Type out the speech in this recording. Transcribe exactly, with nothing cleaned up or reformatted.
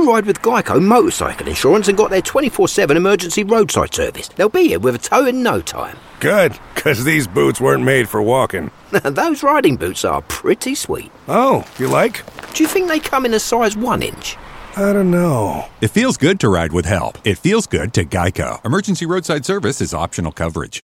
can ride with Geico Motorcycle Insurance and got their twenty-four seven emergency roadside service. They'll be here with a tow in no time. Good, because these boots weren't made for walking. Those riding boots are pretty sweet. Oh, you like? Do you think they come in a size one inch? I don't know. It feels good to ride with help. It feels good to Geico. Emergency roadside service is optional coverage.